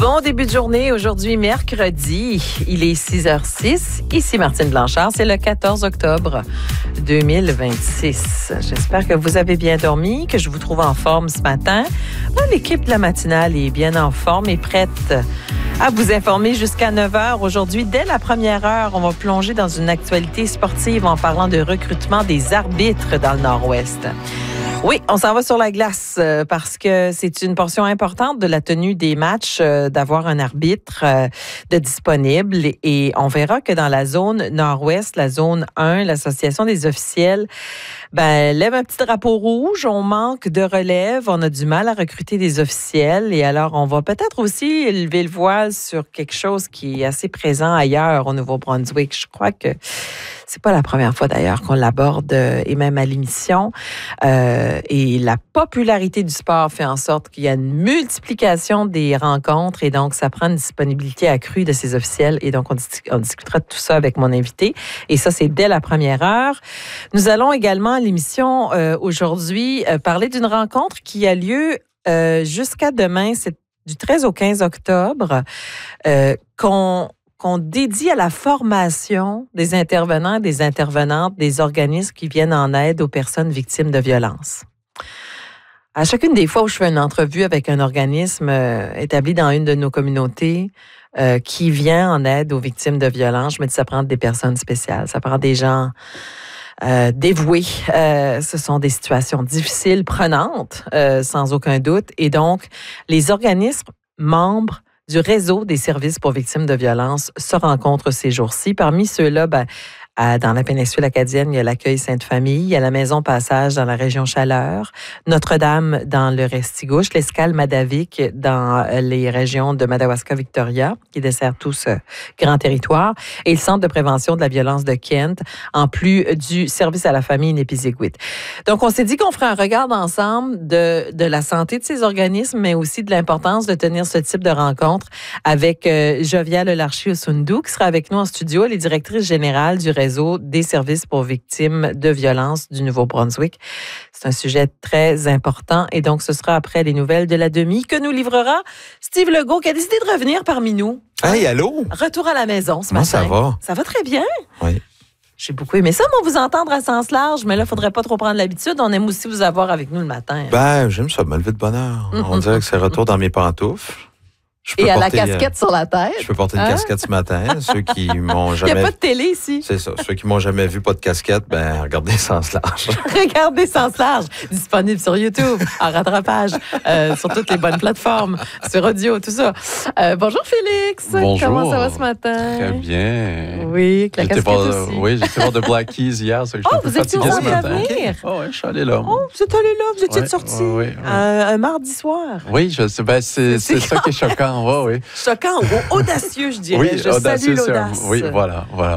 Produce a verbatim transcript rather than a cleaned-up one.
Bon début de journée, aujourd'hui mercredi, il est six heures six. Ici Martine Blanchard, c'est le quatorze octobre deux mille vingt-six. J'espère que vous avez bien dormi, que je vous trouve en forme ce matin. Bon, l'équipe de la matinale est bien en forme et prête à vous informer jusqu'à neuf heures. Aujourd'hui, dès la première heure, on va plonger dans une actualité sportive en parlant de recrutement des arbitres dans le Nord-Ouest. Oui, on s'en va sur la glace euh, parce que c'est une portion importante de la tenue des matchs euh, d'avoir un arbitre euh, de disponible et on verra que dans la zone nord-ouest, la zone un, l'association des officiels, ben lève un petit drapeau rouge, on manque de relève, on a du mal à recruter des officiels et alors on va peut-être aussi lever le voile sur quelque chose qui est assez présent ailleurs au Nouveau-Brunswick. Je crois que c'est pas la première fois d'ailleurs qu'on l'aborde euh, et même à l'émission. Euh, et la popularité du sport fait en sorte qu'il y a une multiplication des rencontres et donc ça prend une disponibilité accrue de ces officiels. Et donc on, on discutera de tout ça avec mon invité. Et ça, c'est dès la première heure. Nous allons également à l'émission euh, aujourd'hui euh, parler d'une rencontre qui a lieu euh, jusqu'à demain. C'est du treize au quinze octobre euh, qu'on qu'on dédie à la formation des intervenants et des intervenantes des organismes qui viennent en aide aux personnes victimes de violences. À chacune des fois où je fais une entrevue avec un organisme euh, établi dans une de nos communautés euh, qui vient en aide aux victimes de violences, je me dis ça prend des personnes spéciales, ça prend des gens euh, dévoués. Euh, ce sont des situations difficiles, prenantes, euh, sans aucun doute. Et donc, les organismes membres du réseau des services pour victimes de violences se rencontrent ces jours-ci. Parmi ceux-là, ben, à, dans la péninsule acadienne, il y a l'accueil Sainte-Famille, il y a la Maison Passage dans la région Chaleur, Notre-Dame dans le Restigouche, l'Escale Madavik dans les régions de Madawaska-Victoria, qui dessert tout ce grand territoire, et le Centre de prévention de la violence de Kent, en plus du service à la famille Népiziguit. Donc, on s'est dit qu'on ferait un regard ensemble de, de la santé de ces organismes, mais aussi de l'importance de tenir ce type de rencontre avec euh, Jovia Lelarchi-Osundu, qui sera avec nous en studio. Elle est directrice générale du réseau des services pour victimes de violences du Nouveau-Brunswick. C'est un sujet très important et donc ce sera après les nouvelles de la demi que nous livrera Steve Legault qui a décidé de revenir parmi nous. Hey, allô? Retour à la maison ce Comment matin. ça va? Ça va très bien. Oui. J'ai beaucoup aimé ça, moi, vous entendre à sens large, mais là, il ne faudrait pas trop prendre l'habitude. On aime aussi vous avoir avec nous le matin. Ben, j'aime ça, me lever de bonne heure. Mm-hmm. On dirait que c'est retour dans mes pantoufles. Je peux Et à porter, la casquette euh, sur la tête. Je peux porter une hein? casquette ce matin. Ceux qui m'ont jamais... Il n'y a pas de télé ici. C'est ça. Ceux qui m'ont jamais vu pas de casquette, ben regardez Sens large. Regardez Sens large. Disponible sur YouTube, en rattrapage, euh, sur toutes les bonnes plateformes, sur audio, tout ça. Euh, bonjour Félix. Bonjour. Comment ça va ce matin? Très bien. Oui, avec la casquette voir, aussi. Oui, j'étais voir de Black Keys hier. Ça, oh, vous étiez au ce matin. venir? Oh, oui, je suis allé là. Oh, vous êtes allé là, vous étiez ouais, sorti ouais, ouais. Un, un mardi soir. Oui, je sais, ben, c'est, c'est, c'est ça qui est choquant. Ouais, oui. Choquant ou audacieux, je dirais. Oui, je audacieux, salue l'audace. Un, oui, voilà, voilà.